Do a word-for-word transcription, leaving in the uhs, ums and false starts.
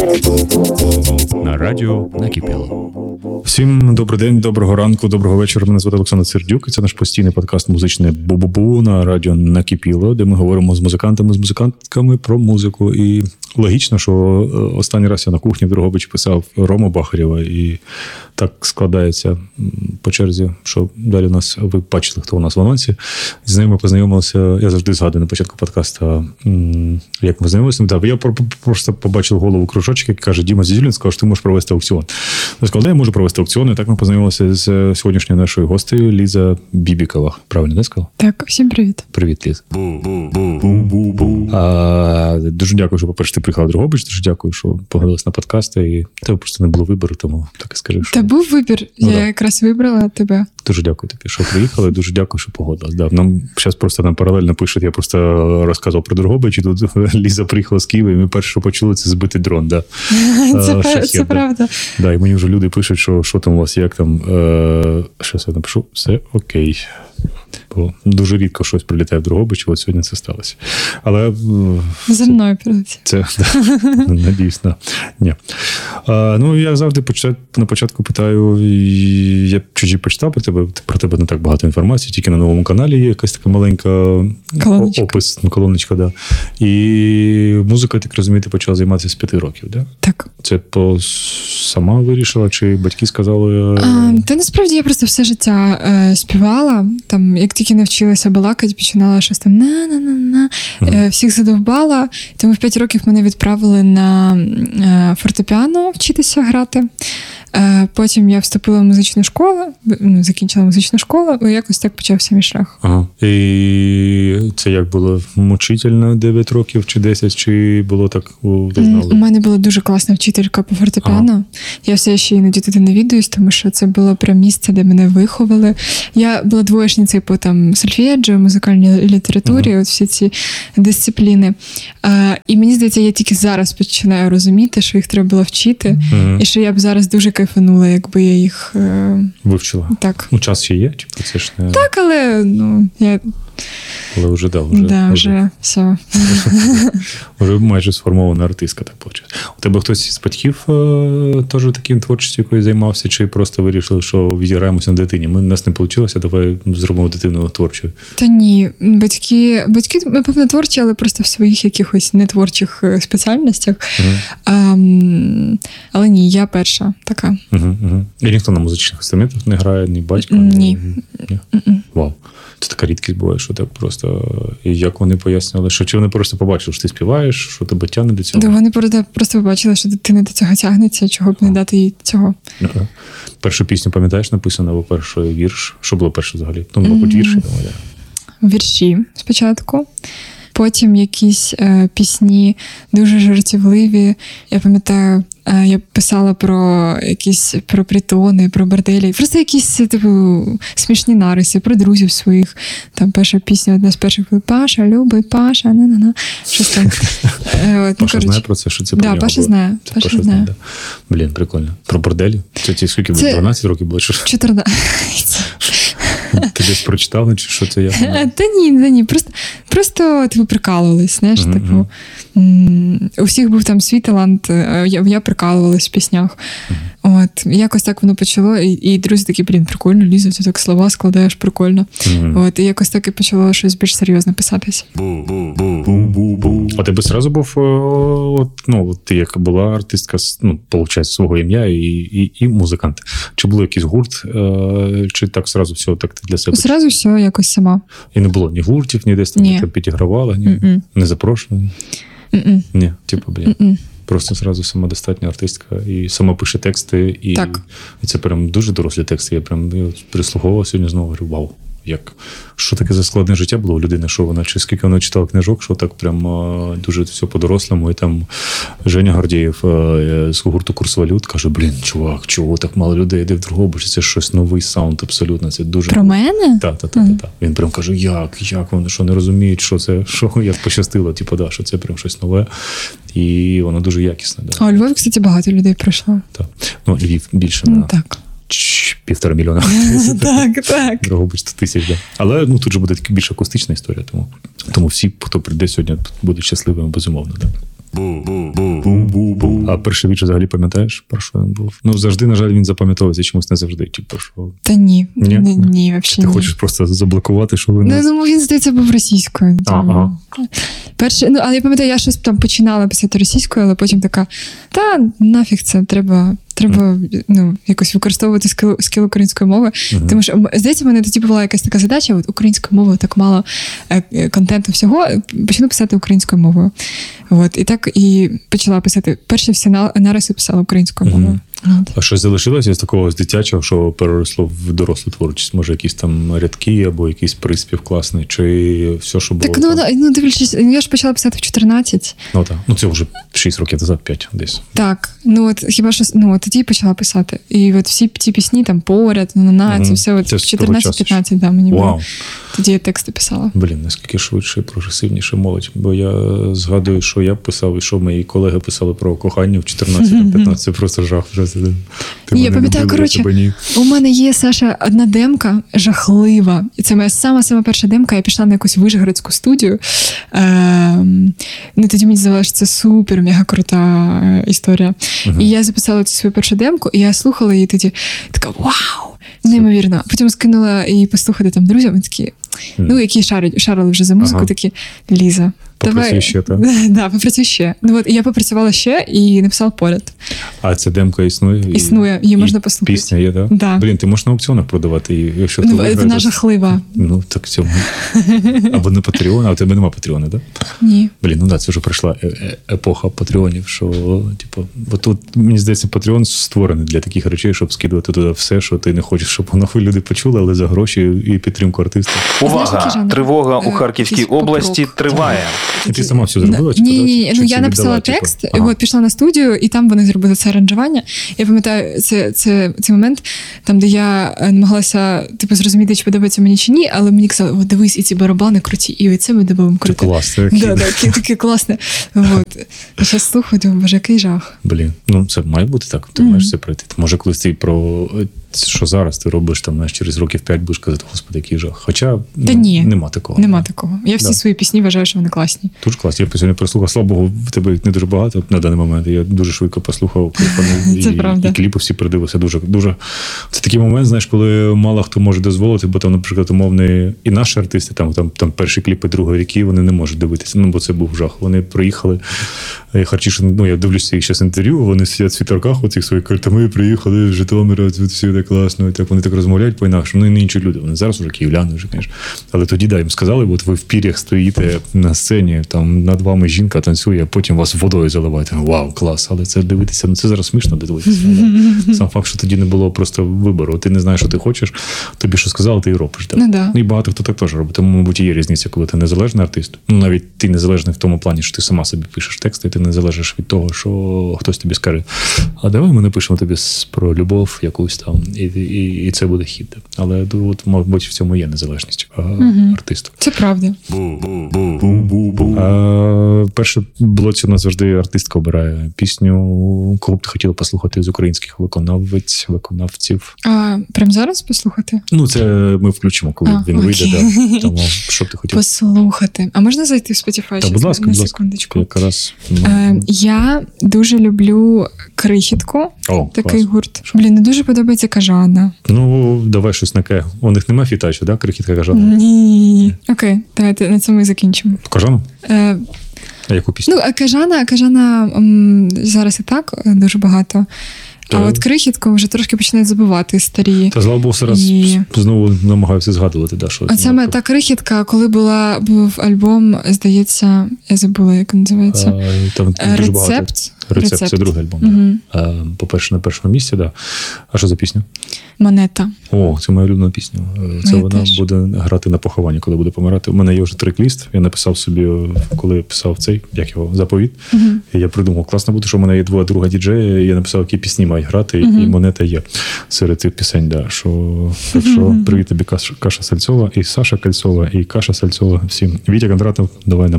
На радіо Накипіло. Всім добрий день, доброго ранку, доброго вечора. Мене звати Олександр Сердюк, і це наш постійний подкаст «Музичне бу-бу-бу» на радіо Накипіло, де ми говоримо з музикантами, з музикантками про музику. І логічно, що останній раз я на кухні в Дрогобичі писав Рому Бахарєва, і так складається по черзі, що далі нас, ви бачили, хто у нас в анонсі. З ними познайомилися, я завжди згадую на початку подкасту, як ми знайомилися. Я просто побачив голову кружочок, який каже: Діма Зізюлін сказав, що ти можеш провести аукціон. Я сказав, да, я можу провести аукціон. І так ми познайомилися з сьогоднішньою нашою гостею Ліза Бібікова. Правильно, не сказав? Так, всім привіт. Привіт, Ліз. А, дуже дякую, що, по-перше, ти приїхала в Дрогобич. Дуже дякую, що погодилась на подкасти. І тебе просто не було вибору, тому так і скажи, що... Та був вибір. Ну, я да. якраз вибрала тебе. Дуже дякую тобі, що приїхала. Дуже дякую, що погодилась. Да, нам зараз просто нам паралельно пишуть, я просто розказував про Дрогобич, і тут Ліза приїхала з Києва, і ми перше, що почули, це збитий дрон. Да. Це, а, це правда. Да, і мені вже люди пишуть, що, що там у вас, як там. Е, щас я напишу, все окей. Бо дуже рідко щось прилітає в Дрогобич, от сьогодні це сталося. Але... За мною прилетить. Це, да, надіюсь, да. Ні. А, ну, я завжди почат, на початку питаю, я чуть-чуть почитав про тебе, про тебе не так багато інформації, тільки на новому каналі є якась така маленька колоночка. Опис, колоночка, да. І музикою, так розумієте, почала займатися з п'яти років, да? Так. Це по сама вирішила, чи батьки сказали? А, та насправді я просто все життя е, співала, там, як тільки навчилася балакати, починала щось там на-на-на-на, uh-huh. всіх задовбала. Тому в п'ять років мене відправили на фортепіано вчитися грати. Потім я вступила в музичну школу, ну, закінчила музичну школу, і якось так почався мій шлях. Ага. І це як було? Мучительно дев'ять років чи десять, чи було так? У мене була дуже класна вчителька по фортепіано. Ага. Я все ще іноді туди навідуюсь, тому що це було прям місце, де мене виховали. Я була двоєчницею по там сольфеджіо, музикальній літературі, ага. от всі ці дисципліни. А, і мені здається, я тільки зараз починаю розуміти, що їх треба було вчити, ага. і що я б зараз дуже кайфанула, якби я їх... Е... Вивчила? Так. Ну, час ще є? Чи це ж не... Так, але, ну, я... Але вже, да, вже... Да, вже, вже все. Вже майже сформована артистка, так виходить. У тебе хтось з батьків е, теж таким творчістю якою займався, чи просто вирішили, що відіграємося на дитині? Ми, у нас не вийшло, давай зробимо дитину творчою. Та ні, батьки, батьки, напевно, творчі, але просто в своїх якихось нетворчих спеціальностях. Угу. А, але ні, я перша така. Угу, угу. І ніхто на музичних інструментах не грає, ні батько? Ні. ні? Вау. Це така рідкість буває, що так просто... І як вони пояснювали, що чи вони просто побачили, що ти співаєш, що тебе тягне до цього? Да, вони просто, просто побачили, що дитина до цього тягнеться, чого б не дати їй цього. Ага. Першу пісню, пам'ятаєш, написано, або перший вірш? Що було перше взагалі? Ну, мабуть, вірші. Mm-hmm. Вірші спочатку. Потім якісь е, пісні дуже жартівливі. Я пам'ятаю, е, я писала про якісь про притони, про борделі. Просто якісь типу смішні нариси про друзів своїх. Там перша пісня, одна з перших була Паша, любий, Паша, на-на-на. Щось там. Е, от, Паша ну, знає про це, що це про да, Паша знає. Це Паша Паша знає. знає, да. Блін, прикольно. Про борделі? Це ті скільки було? дванадцять років було? чотирнадцять. Ти десь прочитала, чи що це я? Та ні, та ні. Просто, просто типу, прикалувались, знаєш, uh-huh. типу. М- у всіх був там свій талант, я, я прикалувалась в піснях. Uh-huh. От, якось так воно почало, і, і друзі такі, блін, прикольно, Ліза, ти так слова складаєш, прикольно. Uh-huh. От, і якось так і почало щось більш серйозно писатись. А тебе одразу був, от, ну, ти як була артистка, ну, виходить, свого ім'я і, і, і музикант. Чи було якийсь гурт, чи так одразу все так для себе? Зразу все якось сама. І не було ні гуртів, ні десь там, ні. Там підігравала, ні, Mm-mm. не запрошували? Mm-mm. Ні, типу, блін. Mm-mm. Просто зразу самодостатня артистка і сама пише тексти, і, і це прям дуже дорослі тексти. Я прям я прислуховував сьогодні знову, говорю, вау. Як, що таке за складне життя було у людини, що вона, чи скільки вона читала книжок, що так прям а, дуже все по-дорослому. І там Женя Гордієв а, з гурту «Курс валют» каже, блін, чувак, чого так мало людей йде в Дрогобич, це щось новий саунд абсолютно. Це дуже... Про мене? Так, так, так. Та. Він прям каже, як, як вони, що не розуміють, що це, що, як пощастило, типу, да, що це прям щось нове. І воно дуже якісне. Да. А у Львові, кстати, багато людей пройшло. Так. Ну, Львів більше. Ну, на... так. Півтора мільйона. Так, так. Дрогобич сто тисяч, да. Але ну, тут же буде більш акустична історія, тому, тому всі, хто прийде сьогодні, будуть щасливими, безумовно. Да. А перший вірш взагалі пам'ятаєш, про що він був? Ну, завжди, на жаль, він запам'ятовується чомусь не завжди. Типу, що... Та ні. Ні? Ні, ні, взагалі Ти ні. хочеш просто заблокувати, що ви Ну, не... ну, він, здається, був російською. Ага. Перше, ну, але я пам'ятаю, я щось там починала писати російською, але потім така, та нафіг це, треба, треба ну, якось використовувати скіл, скіл української мови. Мгм. Тому що, здається, в мене тоді була якась така задача, от українською мовою так мало е, контенту всього, почну писати українською мовою. От, і так і почала писати. Перші всі на- нариси писала українською Мгм. мовою. От. А щось залишилося з такого з дитячого, що переросло в дорослу творчість? Може, якісь там рядки або якийсь приспів класний, чи все, що було? Так, ну, там? ну, дивлячись, я ж почала писати в чотирнадцять. Ну, так. Ну, це вже шість років назад, п'ять десь. Так, ну от хіба що ну от тоді почала писати. І от всі ці пісні там поряд, на на Мгм. це все от Це з того чотирнадцять-п'ятнадцять, да, мені Вау. було. Тоді я тексти писала. Блін, наскільки швидше і прогресивніше молодь. Бо я згадую, що я писав, і що мої колеги писали про кохання в чотирнадцять-п'ятнадцять. Це просто жах. Вже це. Ти Ні, я мене пам'ятаю, любила, коротше, я тебе ні. У мене є, Саша, одна демка жахлива. І це моя сама-сама перша демка. Я пішла на якусь вишгородську студію. Ем, ну, тоді мені здавалося, що це супер, мега крута е, історія. Мгм. І я записала цю свою першу демку, і я слухала її тоді. Така вау! Неймовірно. Потім скинула її послухати там друзям, і такі, ну, які шарять, шарили вже за музику, Ага. такі, Ліза, Попрацюй ще, так? Да, попрацюй ще. Ну, от, і я попрацювала ще і написала поряд. А ця демка існує? І- Існує, її і можна послухати. Пісня є, так? Да. Блін, ти можеш на аукціонах продавати її, якщо ти Ну, виграєш. вона жахлива. Ну, так цьому. Або на Патреон, а у тебе нема Патреона, так? Ні. Блін, ну так, це вже пройшла е- е- епоха патреонів, що, типу, бо тут, мені здається, Патреон створений для таких речей, щоб скидувати туди все, що ти не хочеш, щоб воно люди почули, але за гроші і підтримку артиста. Знаєш, який Увага! жанр? Тривога Е, у Харківській якийсь області поп-рок. триває. І ти сама все зробила? чи Ні, подав- ні, чи ну це я написала віддала, типу? текст, Ага. от пішла на студію, і там вони зробили це аранжування. Я пам'ятаю, це, це цей момент, там, де я е, намагалася типу, зрозуміти, чи подобається мені чи ні, але мені казали, о, дивись, і ці барабани круті, і оце ми додаємо Це круто. клас, це Да, да, таке, таке класне. От. Я зараз слухаю, думаю, боже, який жах. Блін, ну це має бути так, ти Мгм. маєш це пройти. Може, колись ти про що зараз ти робиш, там, знаєш, через років п'ять будеш казати, господи, який жах. Хоча Та ну, ні. нема такого. Нема такого. Я всі Да. свої пісні вважаю, що вони класні. Дуже клас. Я сьогодні прослухав, слава Богу, в тебе їх не дуже багато на даний момент. Я дуже швидко послухав кліпи, Це і, правда. і кліпи всі придивився. Дуже, дуже. Це такий момент, знаєш, коли мало хто може дозволити, бо там, наприклад, умовний і наші артисти, там, там, там перші кліпи другої ріки, вони не можуть дивитися. Ну, бо це був жах. Вони приїхали, Харчишин, ну я дивлюся їх зараз інтерв'ю, вони сидять в світерках, оцих своїх картами, приїхали з Житомира, тут все так класно, і так вони так розмовляють по-інакшому. Ну, і не інші люди. Вони зараз уже київляни, вже, звісно. Але тоді, да, їм сказали, от ви в пір'ях стоїте на сцені, там над вами жінка танцює, а потім вас водою заливають. Вау, клас. Але це дивитися, ну це зараз смішно дивитися. Але сам факт, що тоді не було просто вибору. Ти не знаєш, що ти хочеш, тобі що сказали, ти і робиш. Так? Ну, да. І багато хто так теж робить. Тому, мабуть, є різниця, коли ти незалежний артист. Ну, навіть ти незалежний в тому плані, що ти сама собі пишеш тексти, і ти не залежиш від того, що хтось тобі скаже, а давай ми напишемо тобі с- про любов якусь там, і, і, і це буде хід. Але от, мабуть, в цьому є незалежність а, артисту. Це правда. А, перше блоці у нас завжди артистка обирає пісню, кого б ти хотіла послухати з українських виконавець, виконавців. А прямо зараз послухати? Ну, це ми включимо, коли А, він вийде. окей. Да. Тому що б ти хотіла? Послухати. А можна зайти в Spotify? Та, щас будь ласка, на будь ласка. секундочку? Якраз, ну, Е, я дуже люблю Крихітку. О, Такий клас. гурт. Блін, не дуже подобається Кажана. Ну, давай щось таке. У них немає фітачу, да? Крихітка Кажана? Ні. Окей, давайте на цьому і закінчимо. Кажану? Е, А яку пісню? ну, а Кажана, Кажана м, зараз і так е, дуже багато. А Так. от Крихітку вже трошки починають забувати старі. Та зла Богу, зараз І- знову намагаюся згадувати, да, що. А саме та Крихітка, коли була, був альбом, здається, я забула, як він називається. А, там Е, дуже багато. Рецепт. Рецепт, це другий альбом. Мгм. Да. А, по-перше, на першому місці, да. А що за пісня? Монета. О, це моя улюблена пісня. Е, Це Моя вона теж. буде грати на похованні, коли буде помирати. У мене є вже трек-ліст. Я написав собі, коли писав цей, як його, заповіт. Мгм. І я придумав, класно буде, що в мене є двоє друга діджея, і я написав, які пісні мають грати, і монета є серед цих пісень. Да. Що, так що привіт тобі, Каша, Каша Сальцова, і Саша Кальцова, і Каша Сальцова. Всім. Вітя Кондратов, давай нам.